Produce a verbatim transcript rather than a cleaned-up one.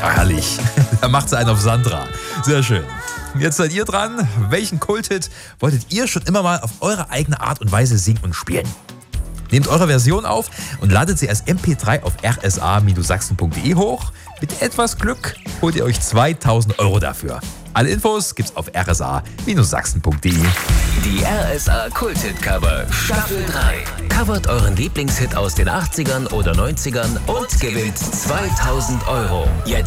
Ja, herrlich. Da macht sie einen auf Sandra. Sehr schön. Jetzt seid ihr dran. Welchen Kulthit wolltet ihr schon immer mal auf eure eigene Art und Weise singen und spielen? Nehmt eure Version auf und ladet sie als M P drei auf r s a Sachsen punkt de hoch. Mit etwas Glück holt ihr euch zweitausend Euro dafür. Alle Infos gibt's auf r s a Sachsen punkt de. Die R S A Kulthit-Cover Staffel drei. Covert euren Lieblingshit aus den achtzigern oder neunzigern und gewinnt zweitausend Euro. Jetzt